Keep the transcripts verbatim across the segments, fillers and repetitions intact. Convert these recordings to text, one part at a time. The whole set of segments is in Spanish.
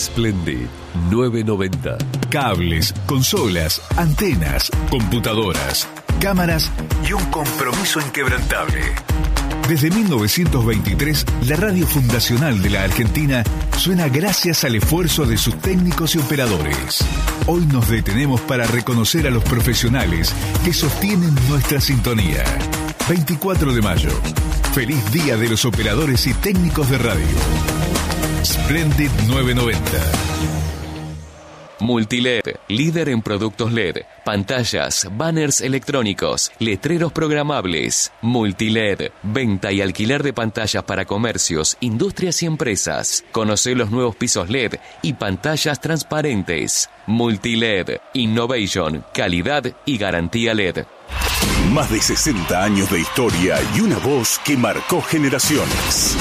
Splendid novecientos noventa. Cables, consolas, antenas, computadoras, cámaras y un compromiso inquebrantable. Desde mil novecientos veintitrés, la radio fundacional de la Argentina suena gracias al esfuerzo de sus técnicos y operadores. Hoy nos detenemos para reconocer a los profesionales que sostienen nuestra sintonía. veinticuatro de mayo. Feliz Día de los Operadores y Técnicos de Radio. Splendid novecientos noventa. Multiled, líder en productos L E D, pantallas, banners electrónicos, letreros programables. Multiled, venta y alquiler de pantallas para comercios, industrias y empresas. Conoce los nuevos pisos L E D y pantallas transparentes. Multiled, innovation, calidad y garantía L E D. Más de sesenta años de historia y una voz que marcó generaciones.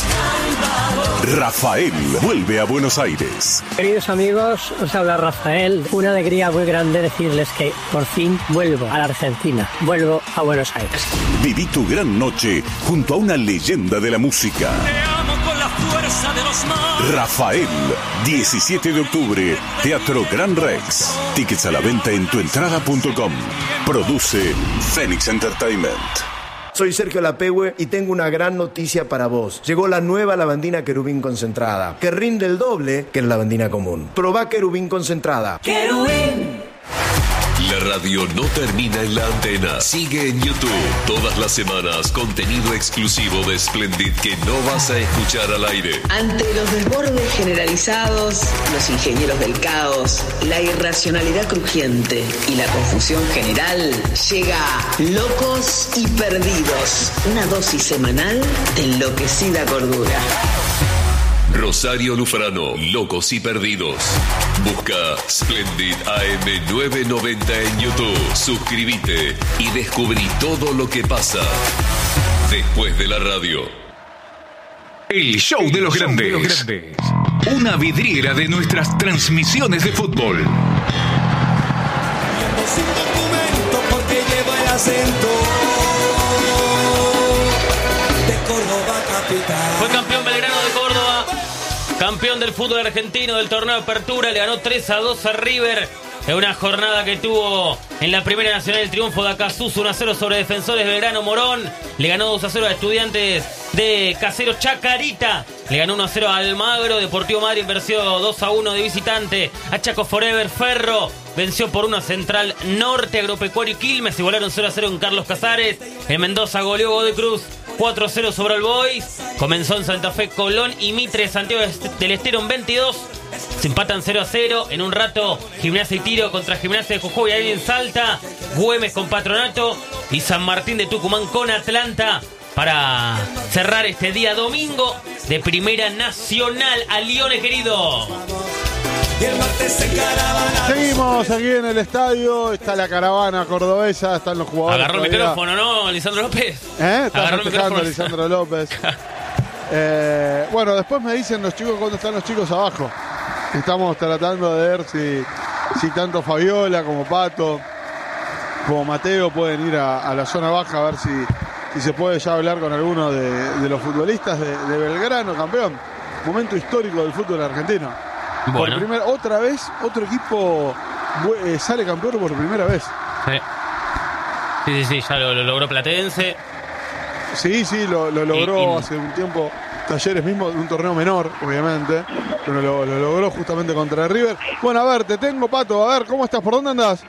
Rafael vuelve a Buenos Aires. Queridos amigos, os habla Rafael. Una alegría muy grande decirles que por fin vuelvo a la Argentina. Vuelvo a Buenos Aires. Viví tu gran noche junto a una leyenda de la música. Te amo con la fuerza de los mares. Rafael, diecisiete de octubre, Teatro Gran Rex. Tickets a la venta en tuentrada punto com. Produce Phoenix Entertainment. Soy Sergio Lapehue y tengo una gran noticia para vos. Llegó la nueva lavandina Querubín concentrada, que rinde el doble que la lavandina común. Probá Querubín concentrada. Querubín. La radio no termina en la antena. Sigue en YouTube. Todas las semanas, contenido exclusivo de Splendid que no vas a escuchar al aire. Ante los desbordes generalizados, los ingenieros del caos, la irracionalidad crujiente y la confusión general, llega Locos y Perdidos. Una dosis semanal de enloquecida cordura. Rosario Lufrano, Locos y Perdidos. Busca Splendid A M novecientos noventa en YouTube. Suscríbete y descubrí todo lo que pasa después de la radio. El show, El de, los show de los grandes. Una vidriera de nuestras transmisiones de fútbol. Sin documento porque llevo el acento de Córdoba capital. Fue campeón Belgrano de Córdoba, campeón del fútbol argentino del torneo de apertura, le ganó tres a dos a River en una jornada que tuvo en la Primera Nacional el triunfo de Acasuso uno a cero sobre Defensores Belgrano. Morón le ganó dos a cero a Estudiantes de Casero Chacarita, le ganó uno a cero a Almagro. Deportivo Madrid venció dos a uno de visitante a Chaco Forever. Ferro venció por uno a Central Norte. Agropecuario y Quilmes se igualaron cero a cero en Carlos Casares. En Mendoza goleó Godoy Cruz cuatro a cero sobre el Boys. Comenzó en Santa Fe Colón y Mitre Santiago del Estero en veintidós. Se empatan cero a cero. En un rato Gimnasia y Tiro contra Gimnasia de Jujuy ahí en Salta. Güemes con Patronato y San Martín de Tucumán con Atlanta para cerrar este día domingo de Primera Nacional. A Lione querido. Seguimos aquí en el estadio. Está la caravana cordobesa, están los jugadores. Agarró el micrófono, ¿no, Lisandro López? ¿Eh? Está Agarró festejando Lisandro López. eh, bueno, después me dicen los chicos cuándo están los chicos abajo. Estamos tratando de ver si, si tanto Fabiola como Pato como Mateo pueden ir a, a la zona baja a ver si, si se puede ya hablar con alguno de, de los futbolistas de, de Belgrano, campeón. Momento histórico del fútbol argentino. Bueno. Por primera, otra vez, otro equipo eh, sale campeón por primera vez. Sí, sí, sí, sí, ya lo, lo logró Platense. Sí, sí, lo, lo logró y, y... hace un tiempo Talleres mismo, un torneo menor, obviamente, pero lo, lo logró justamente contra River. Bueno, a ver, te tengo, Pato, a ver, ¿cómo estás? ¿Por dónde andás?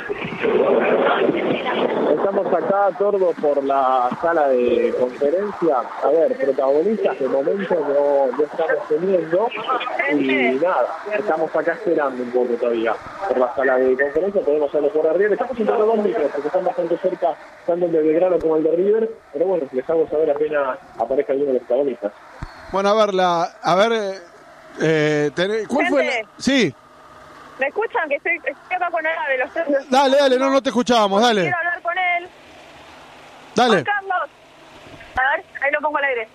Estamos acá, Tordo, por la sala de conferencia. A ver, protagonistas de momento no, no estamos teniendo. Y nada, estamos acá esperando un poco todavía por la sala de conferencia. Podemos hacerlo por arriba. Estamos entre los dos micros porque están bastante cerca, tanto el de Belgrano como el de River. Pero bueno, les hago saber apenas aparezca alguno de los protagonistas. Bueno, a ver, la, a ver, eh, ten, ¿cuál fue? La, sí. ¿Me escucan? Que estoy, estoy acá con Ave, los tres. Dale, dale, no, no te escuchábamos, dale. Quiero hablar con él. Dale. Juan Carlos. A ver, ahí lo pongo al aire.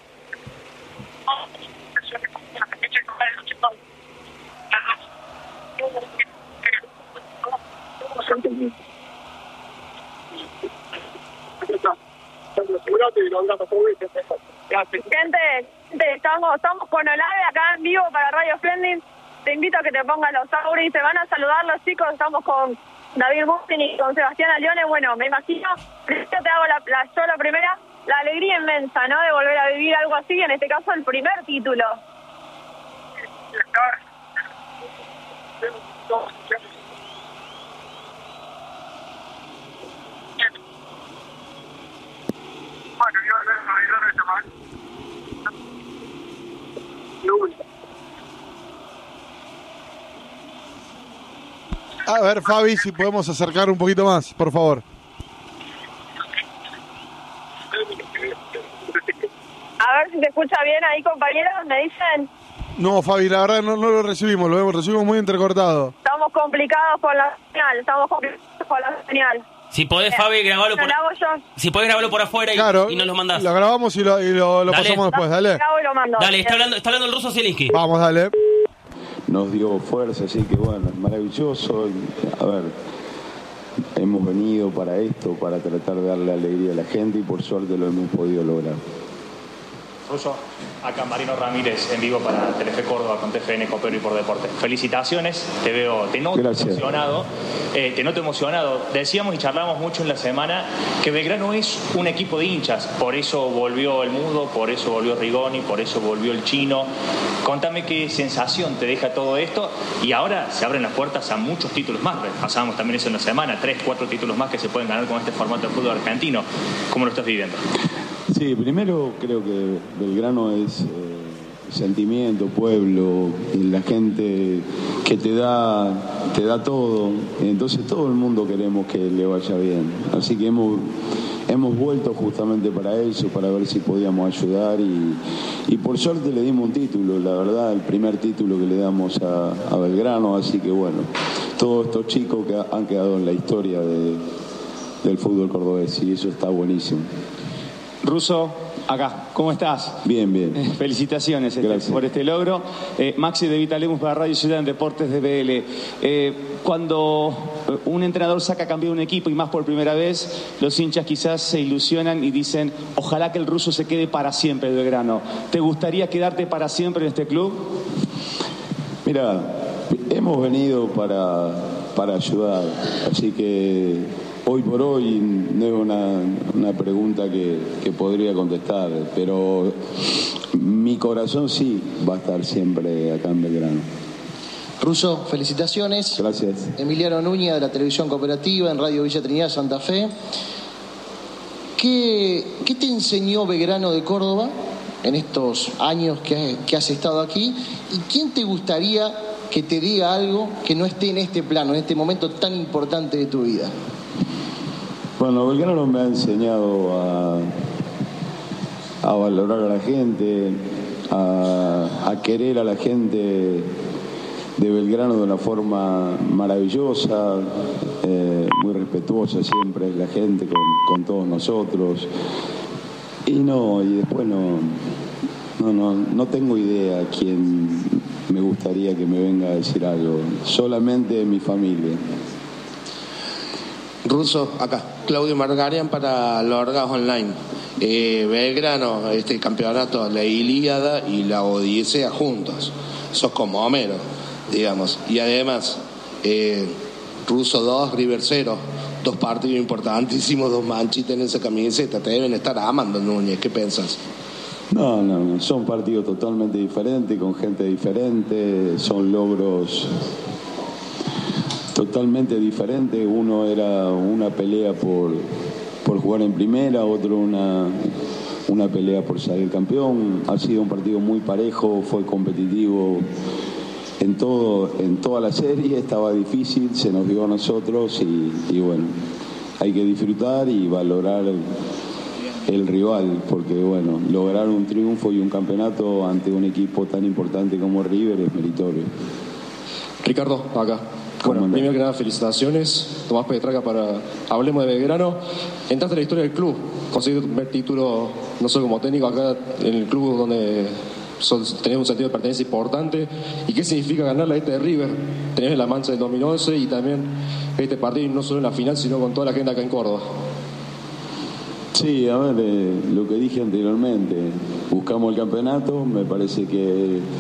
Gente, gente estamos, estamos con Olave acá en vivo para Radio Splendid. te invito a que te pongas los auris, te van a saludar los chicos, estamos con David Bustin y con Sebastián Alione. Bueno, me imagino, primero te hago la, la, yo la primera, la alegría inmensa, ¿no?, de volver a vivir algo así, en este caso el primer título. A ver, Fabi, si podemos acercar un poquito más, por favor. A ver si se escucha bien ahí, compañeros, me dicen. No, Fabi, la verdad no, no lo recibimos, lo vemos, recibimos muy entrecortado. Estamos complicados con la señal, estamos complicados con la señal. Si podés, Fabi, grabarlo por, si podés grabarlo por afuera y, claro, y nos lo mandás. Lo grabamos y lo, y lo, lo pasamos después, dale. Dale, está hablando, está hablando el ruso Zielinski. Vamos, dale. Nos dio fuerza, así que bueno, es maravilloso. A ver, hemos venido para esto, para tratar de darle alegría a la gente y por suerte lo hemos podido lograr. Ruso, acá Marino Ramírez en vivo para Telefe Córdoba con T F N Copero y por Deporte. Felicitaciones, te veo, te noto Gracias. emocionado, eh, te noto emocionado. Decíamos y charlamos mucho en la semana que Belgrano es un equipo de hinchas, por eso volvió el Mudo, por eso volvió Rigoni, por eso volvió el Chino. Contame qué sensación te deja todo esto y ahora se abren las puertas a muchos títulos más. Pasábamos también eso en la semana, tres, cuatro títulos más que se pueden ganar con este formato de fútbol argentino. ¿Cómo lo estás viviendo? Sí, primero creo que Belgrano es eh, sentimiento, pueblo, y la gente que te da, te da todo. Entonces todo el mundo queremos que le vaya bien. Así que hemos, hemos vuelto justamente para eso, para ver si podíamos ayudar y, y por suerte le dimos un título, la verdad, el primer título que le damos a, a Belgrano. Así que bueno, todos estos chicos que han quedado en la historia de, del fútbol cordobés y eso está buenísimo. Ruso, acá, ¿cómo estás? Bien, bien. Eh, felicitaciones este, por este logro. Eh, Maxi de Vitalemus para Radio Ciudad en Deportes de B L. Eh, cuando un entrenador saca campeón un equipo y más por primera vez, los hinchas quizás se ilusionan y dicen, ojalá que el Ruso se quede para siempre en Belgrano. ¿Te gustaría quedarte para siempre en este club? Mira, hemos venido para, para ayudar, así que hoy por hoy no es una, una pregunta que, que podría contestar, pero mi corazón sí va a estar siempre acá en Belgrano. Ruso, felicitaciones. Gracias. Emiliano Núñez de la Televisión Cooperativa en Radio Villa Trinidad, Santa Fe. ¿Qué, qué te enseñó Belgrano de Córdoba en estos años que, que has estado aquí? ¿Y quién te gustaría que te diga algo que no esté en este plano, en este momento tan importante de tu vida? Bueno, Belgrano me ha enseñado a, a valorar a la gente, a, a querer a la gente de Belgrano de una forma maravillosa, eh, muy respetuosa siempre es la gente con, con todos nosotros. Y no, y después no, no, no, no tengo idea quién me gustaría que me venga a decir algo, solamente mi familia. Ruso, acá, Claudio Margarian para Lorgas Online. Eh, Belgrano, este campeonato, la Ilíada y la Odisea juntos. Sos como Homero, digamos. Y además, eh, Ruso dos, River cero. Dos partidos importantísimos, dos manchitas en esa camiseta. Te deben estar amando, Núñez. ¿Qué pensás? No, no, no. Son partidos totalmente diferentes, con gente diferente. Son logros totalmente diferente. Uno era una pelea por, por jugar en primera, otro una, una pelea por salir campeón. Ha sido un partido muy parejo, fue competitivo en todo, en toda la serie, estaba difícil, se nos dio a nosotros y, y bueno, hay que disfrutar y valorar el, el rival, porque bueno, lograr un triunfo y un campeonato ante un equipo tan importante como River es meritorio. Ricardo, acá. Bueno, primero que nada, felicitaciones. Tomás Petraca para Hablemos de Belgrano. Entraste en la historia del club, conseguiste tu primer título, no solo como técnico, acá en el club donde tenés un sentido de pertenencia importante. ¿Y qué significa ganar la esta de River? Tenés la mancha del dos mil once y también este partido, no solo en la final, sino con toda la gente acá en Córdoba. Sí, a ver, eh, lo que dije anteriormente, buscamos el campeonato, me parece que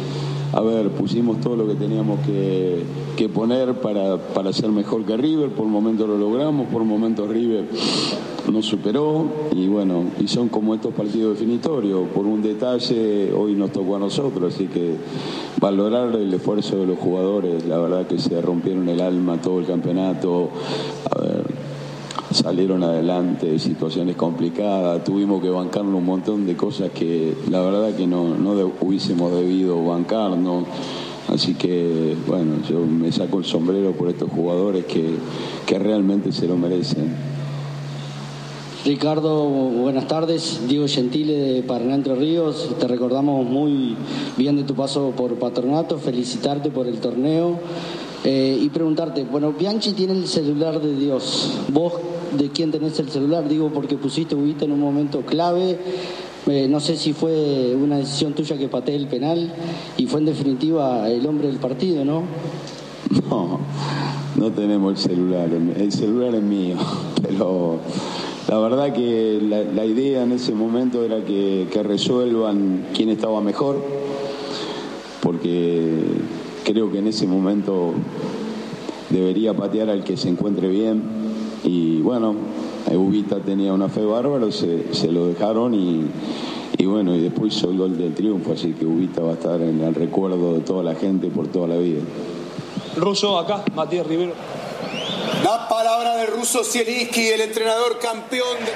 a ver, pusimos todo lo que teníamos que, que poner para, para ser mejor que River. Por momentos lo logramos, por momentos River nos superó, y bueno, y son como estos partidos definitorios. Por un detalle hoy nos tocó a nosotros, así que valorar el esfuerzo de los jugadores. La verdad que se rompieron el alma todo el campeonato. A ver, salieron adelante, situaciones complicadas, tuvimos que bancarnos un montón de cosas que la verdad que no, no de, hubiésemos debido bancarnos. Así que bueno, yo me saco el sombrero por estos jugadores que, que realmente se lo merecen. Ricardo, buenas tardes. Diego Gentile de Paraná Entre Ríos. Te recordamos muy bien de tu paso por Patronato, felicitarte por el torneo eh, y preguntarte, bueno, Bianchi tiene el celular de Dios. ¿Vos de quién tenés el celular? Digo porque pusiste Ubita en un momento clave. Eh, no sé si fue una decisión tuya que pateé el penal y fue en definitiva el hombre del partido, ¿no? No, no tenemos el celular. El celular es mío, pero la verdad que la, la idea en ese momento era que, que resuelvan quién estaba mejor, porque creo que en ese momento debería patear al que se encuentre bien, y bueno, Ubita tenía una fe bárbara, se, se lo dejaron y, y bueno, y después hizo el gol del triunfo, así que Ubita va a estar en el recuerdo de toda la gente por toda la vida. Russo, acá, Matías Rivero. La palabra del ruso Zielinski, el entrenador campeón de...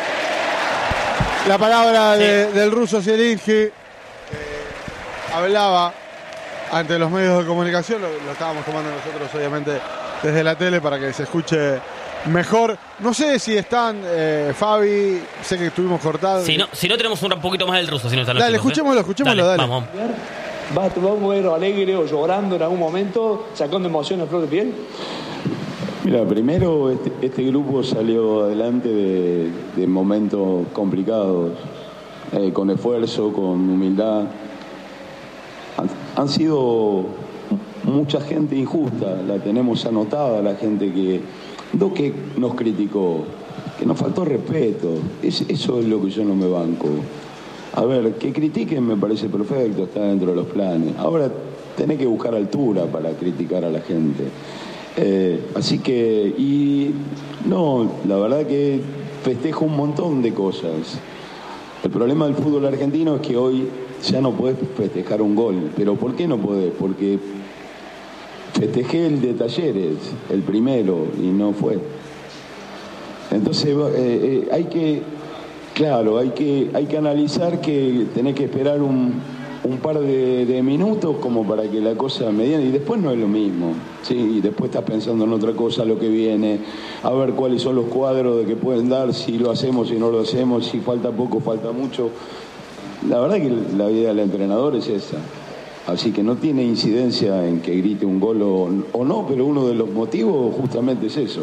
La palabra de, sí. del ruso Zielinski. Eh, hablaba ante los medios de comunicación, lo, lo estábamos tomando nosotros obviamente desde la tele para que se escuche mejor. No sé si están, eh, Fabi, sé que estuvimos cortados. Si no, si no tenemos un poquito más del ruso, si no están los Dale, chicos, escuchémoslo, ¿eh? escuchémoslo, dale. dale. Vamos. ¿Va, ¿Vamos a ver alegre o llorando en algún momento, sacando emoción a flor de piel? Mira, primero este, este grupo salió adelante de, de momentos complicados, eh, con esfuerzo, con humildad. Han, han sido mucha gente injusta, la tenemos anotada, la gente que no que nos criticó, que nos faltó respeto. Es, eso es lo que yo no me banco. A ver, que critiquen me parece perfecto, está dentro de los planes. Ahora tenés que buscar altura para criticar a la gente. Eh, así que, y no, la verdad que festejo un montón de cosas. El problema del fútbol argentino es que hoy ya no podés festejar un gol. ¿Pero por qué no podés? Porque festejé el de Talleres, el primero, y no fue. Entonces eh, eh, hay que, claro, hay que, hay que analizar que tenés que esperar un, un par de, de minutos como para que la cosa mediana, y después no es lo mismo, ¿sí? Y después estás pensando en otra cosa, lo que viene, a ver cuáles son los cuadros de que pueden dar, si lo hacemos, si no lo hacemos, si falta poco, falta mucho. La verdad que la vida del entrenador es esa. Así que no tiene incidencia en que grite un gol o, o no, pero uno de los motivos justamente es eso.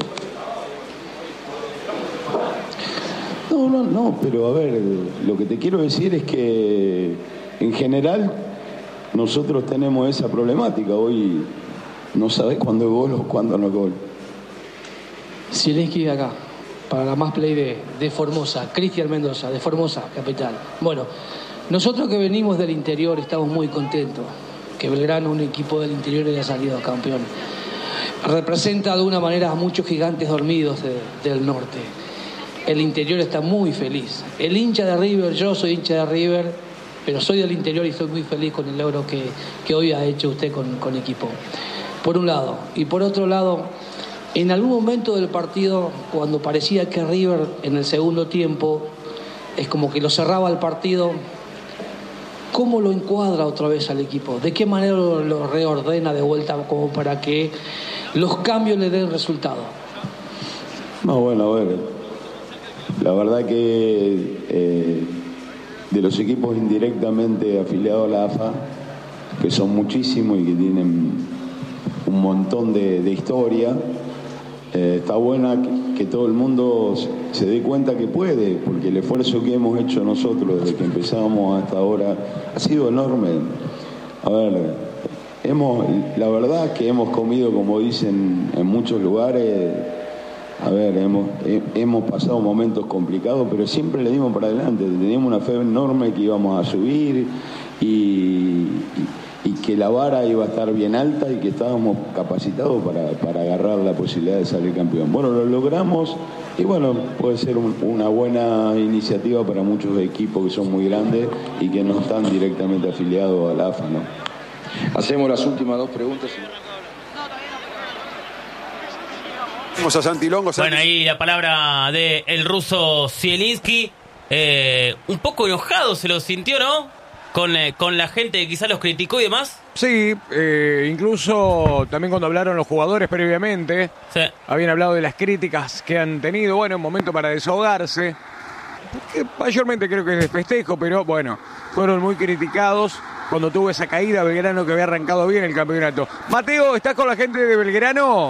No, no, no, pero a ver, lo que te quiero decir es que en general nosotros tenemos esa problemática. Hoy no sabés cuándo es gol o cuándo no es gol. Zielinski de acá, para la Más Play de, de Formosa, Cristian Mendoza, de Formosa, capital. Bueno, nosotros que venimos del interior estamos muy contentos que Belgrano, un equipo del interior, haya salido campeón. Representa de una manera a muchos gigantes dormidos de, del norte. El interior está muy feliz. El hincha de River, yo soy hincha de River, pero soy del interior y estoy muy feliz con el logro que, que hoy ha hecho usted con, con equipo. Por un lado. Y por otro lado, en algún momento del partido, cuando parecía que River en el segundo tiempo es como que lo cerraba el partido, ¿cómo lo encuadra otra vez al equipo? ¿De qué manera lo, lo reordena de vuelta como para que los cambios le den resultado? No, bueno, a ver, la verdad que eh, de los equipos indirectamente afiliados a la A F A, que son muchísimos y que tienen un montón de, de historia, eh, está buena que, que todo el mundo se dé cuenta que puede, porque el esfuerzo que hemos hecho nosotros desde que empezamos hasta ahora ha sido enorme. A ver, hemos, la verdad que hemos comido, como dicen en muchos lugares, a ver, hemos, he, hemos pasado momentos complicados, pero siempre le dimos para adelante, teníamos una fe enorme que íbamos a subir y, y, y que la vara iba a estar bien alta y que estábamos capacitados para, para agarrar la posibilidad de salir campeón. Bueno, lo logramos y bueno, puede ser un, una buena iniciativa para muchos equipos que son muy grandes y que no están directamente afiliados a la A F A, ¿no? Hacemos las últimas dos preguntas. Vamos a Santi Longo. Santi. Bueno, ahí la palabra de el ruso Zielinski. Eh, un poco enojado se lo sintió, ¿no? Con, eh, con la gente que quizás los criticó y demás. Sí, eh, incluso también cuando hablaron los jugadores previamente, sí. habían hablado de las críticas que han tenido. Bueno, un momento para desahogarse. Que mayormente creo que es de festejo, pero bueno, fueron muy criticados cuando tuvo esa caída Belgrano que había arrancado bien el campeonato. Mateo, ¿estás con la gente de Belgrano?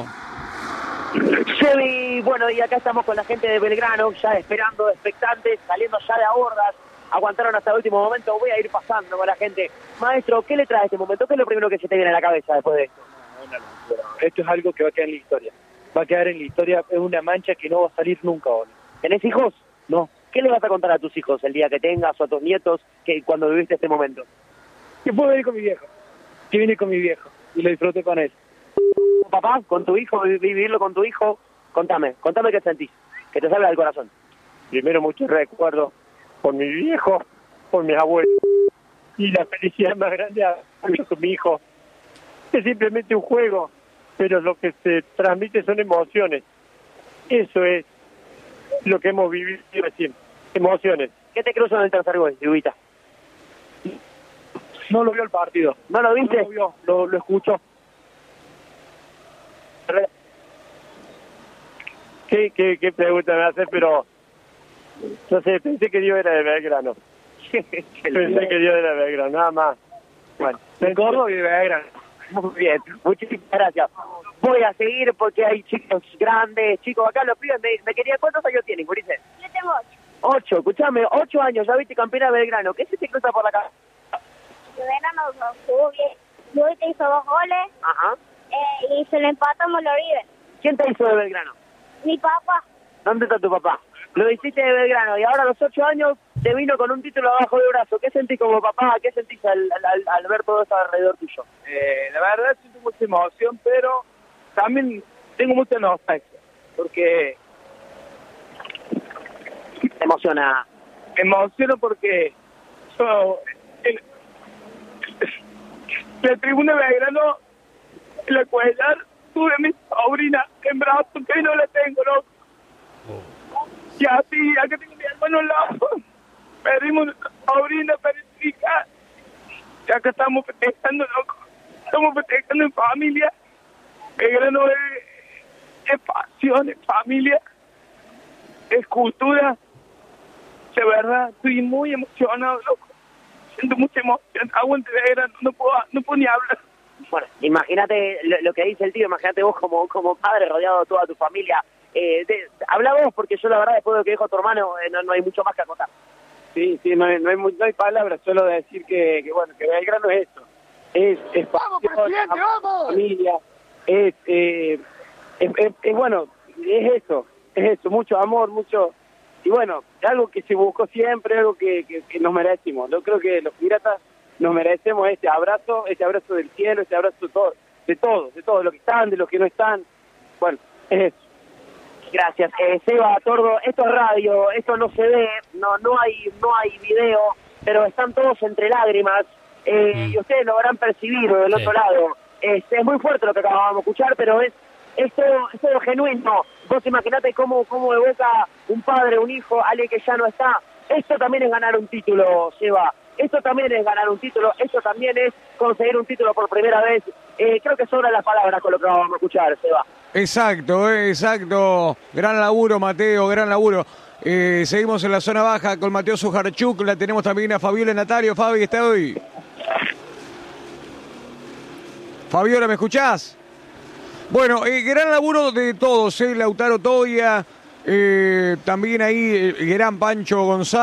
Sí, bueno, y acá estamos con la gente de Belgrano, ya esperando, expectantes, saliendo ya de a bordas. Aguantaron hasta el último momento, voy a ir pasando con la gente. Maestro, ¿qué le trae este momento? ¿Qué es lo primero que se te viene a la cabeza después de esto? Esto es algo que va a quedar en la historia. Va a quedar en la historia, es una mancha que no va a salir nunca, Oli. ¿Tenés hijos? No. ¿Qué le vas a contar a tus hijos el día que tengas o a tus nietos que cuando viviste este momento? Que puedo venir con mi viejo. Que vine con mi viejo y lo disfruté con él. Papá, con tu hijo, vivirlo con tu hijo, contame, contame qué sentís, que te salga del corazón. Primero muchos recuerdos por mi viejo, por mis abuelos, y la felicidad más grande con mi hijo. Es simplemente un juego, pero lo que se transmite son emociones. Eso es lo que hemos vivido recién, emociones. ¿Qué te cruzó en el tercer gol, Yubita? No lo vio el partido. ¿No lo viste? No lo vio, lo, lo escuchó. ¿Qué, qué, qué pregunta me hace? Pero no sé, pensé que Dios era de Belgrano. Pensé que Dios era de Belgrano, nada más. Bueno, de Córdoba y de Belgrano. Muy bien, muchísimas gracias. Voy a seguir porque hay chicos grandes, chicos acá, los pibes me, me querían. ¿Cuántos años tienen, Gurice? Yo tengo ocho. Ocho, escuchame, ocho años, ya viste campeona de Belgrano. ¿Qué se te cruza por la cabeza? Belgrano jugó bien. Luis te hizo dos goles. Ajá. Eh, y se le empatamos los River. ¿Quién te hizo de Belgrano? Mi papá. ¿Dónde está tu papá? Lo hiciste de Belgrano y ahora a los ocho años te vino con un título abajo del brazo. ¿Qué sentís como papá? ¿Qué sentís al, al, al ver todo esto alrededor tuyo? Eh, la verdad siento mucha emoción, pero también tengo mucha nostalgia, porque te emociona. Me emociono porque yo en, en la tribuna de Belgrano, en la Cuellar, tuve a mi sobrina en brazos, que hoy no la tengo, loco. Y así, acá tengo a mi hermano al lado. Perdimos nuestra sobrina, perdimos mi hija. Y acá estamos festejando, loco. Estamos festejando en familia. Belgrano es, es pasión, es familia, es cultura. De verdad, estoy muy emocionado, loco. Siento mucha emoción. Aguante Belgrano, no puedo, no puedo ni hablar. Bueno, imagínate lo, lo que dice el tío, imagínate vos como, como padre rodeado de toda tu familia. Eh, de, habla vos, porque yo la verdad después de lo que dijo tu hermano eh, no, no hay mucho más que acotar. Sí, sí, no hay, no hay, no hay palabras, solo decir que, que bueno, que Belgrano es esto. Es, es ¡Vamos, pasión, presidente, vamos! Familia, es, eh, es, es, es bueno, es eso, es eso, mucho amor, mucho... Y bueno, algo que se buscó siempre, algo que, que, que nos merecimos. Yo creo que los piratas nos merecemos este abrazo, este abrazo del cielo, este abrazo de todo, de todos, de todos, los que están, de los que no están. Bueno, es eso. Gracias. Eh, Seba, Tordo, esto es radio, esto no se ve, no no hay no hay video, pero están todos entre lágrimas eh, mm. y ustedes lo habrán percibido del sí. otro lado. Es, es muy fuerte lo que acabamos de escuchar, pero es, es, todo, es todo genuino. Vos imaginate cómo, cómo evoca un padre, un hijo, alguien que ya no está. Esto también es ganar un título, Seba. Esto también es ganar un título, esto también es conseguir un título por primera vez. Eh, creo que sobran las palabras con lo que vamos a escuchar, Seba. Exacto, eh, exacto. Gran laburo, Mateo, gran laburo. Eh, seguimos en la zona baja con Mateo Sujarchuk. La tenemos también a Fabiola Natario. Fabi, ¿está hoy? Fabiola, ¿me escuchás? Bueno, eh, gran laburo de todos, eh, Lautaro Toya, eh, también ahí el gran Pancho González.